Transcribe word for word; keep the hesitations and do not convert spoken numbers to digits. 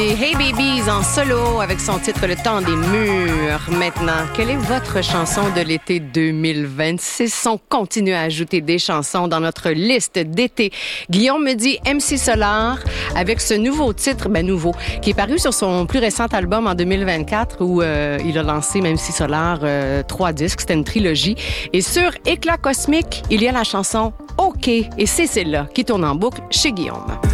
Et Hey Babies en solo avec son titre Le temps des murs. Maintenant, quelle est votre chanson de l'été deux mille vingt-six? On continue à ajouter des chansons dans notre liste d'été. Guillaume me dit M C Solar avec ce nouveau titre, ben nouveau, qui est paru sur son plus récent album en deux mille vingt-quatre où euh, il a lancé M C Solar euh, trois disques, c'était une trilogie. Et sur Éclat cosmique, il y a la chanson OK. Et c'est celle-là qui tourne en boucle chez Guillaume.